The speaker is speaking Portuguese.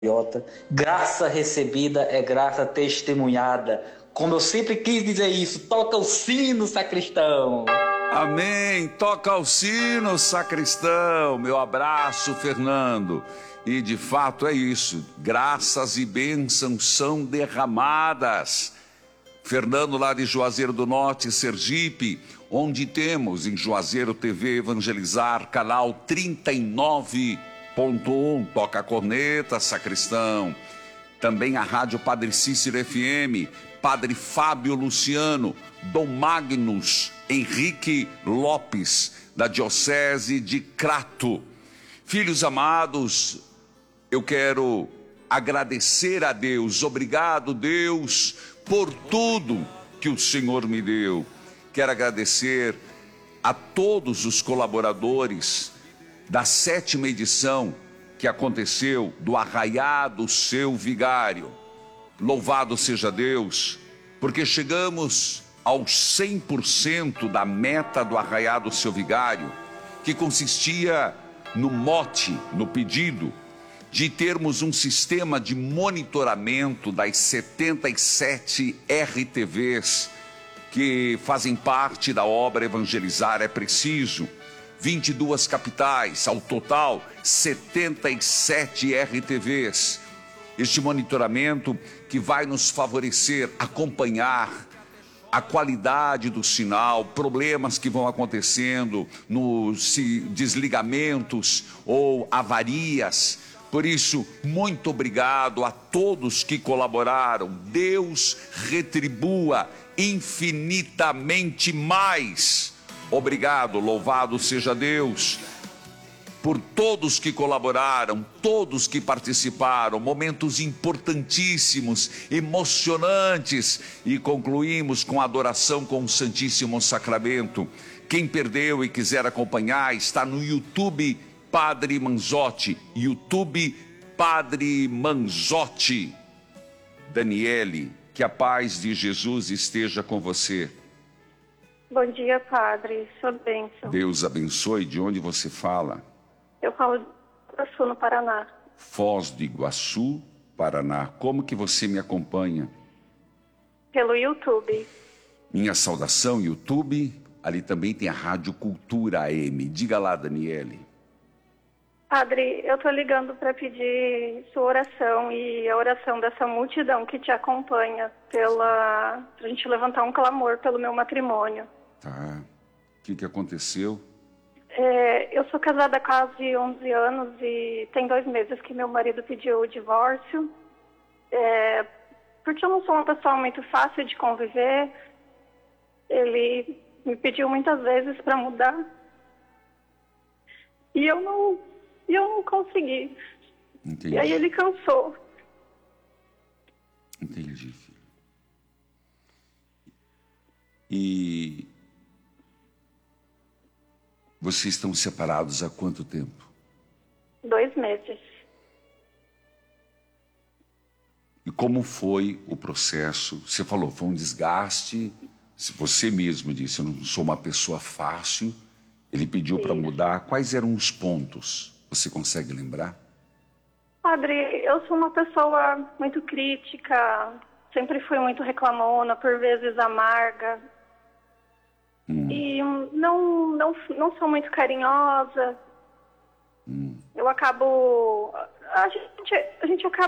Graça recebida é graça testemunhada. Como eu sempre quis dizer isso, toca o sino, sacristão. Amém. Toca o sino, sacristão. Meu abraço, Fernando. E de fato é isso. Graças e bênçãos são derramadas. Fernando, lá de Juazeiro do Norte, Sergipe, onde temos em Juazeiro TV Evangelizar, canal 39.1, toca a corneta, sacristão. Também a Rádio Padre Cícero FM, Padre Fábio Luciano, Dom Magnus Henrique Lopes, da Diocese de Crato. Filhos amados, eu quero agradecer a Deus. Obrigado, Deus, por tudo que o Senhor me deu. Quero agradecer a todos os colaboradores da 7ª edição que aconteceu do Arraiá do Seu Vigário. Louvado seja Deus, porque chegamos aos 100% da meta do Arraiá do Seu Vigário, que consistia no mote, no pedido, de termos um sistema de monitoramento das 77 RTVs que fazem parte da obra Evangelizar é Preciso. 22 capitais, ao total 77 RTVs. Este monitoramento que vai nos favorecer acompanhar a qualidade do sinal, problemas que vão acontecendo nos desligamentos ou avarias. Por isso, muito obrigado a todos que colaboraram. Deus retribua infinitamente mais. Obrigado, louvado seja Deus, por todos que colaboraram, todos que participaram, momentos importantíssimos, emocionantes, e concluímos com a adoração com o Santíssimo Sacramento. Quem perdeu e quiser acompanhar, está no YouTube Padre Manzotti, YouTube Padre Manzotti. Daniele, que a paz de Jesus esteja com você. Bom dia, Padre. Sua bênção. Deus abençoe. De onde você fala? Eu falo de Iguaçu, no Paraná. Foz do Iguaçu, Paraná. Como que você me acompanha? Pelo YouTube. Minha saudação, YouTube. Ali também tem a Rádio Cultura AM. Diga lá, Daniele. Padre, eu tô ligando para pedir sua oração e a oração dessa multidão que te acompanha pra gente levantar um clamor pelo meu matrimônio. Tá. O que aconteceu? Eu sou casada há quase 11 anos e tem 2 meses que meu marido pediu o divórcio. Porque eu não sou uma pessoa muito fácil de conviver. Ele me pediu muitas vezes para mudar. E eu não consegui. Entendi. E aí ele cansou. Entendi, filho. E vocês estão separados há quanto tempo? 2 meses. E como foi o processo? Você falou, foi um desgaste. Você mesmo disse, eu não sou uma pessoa fácil. Ele pediu para mudar. Quais eram os pontos? Você consegue lembrar? Padre, eu sou uma pessoa muito crítica. Sempre fui muito reclamona, por vezes amarga. E não sou muito carinhosa. Eu acabo... A gente acaba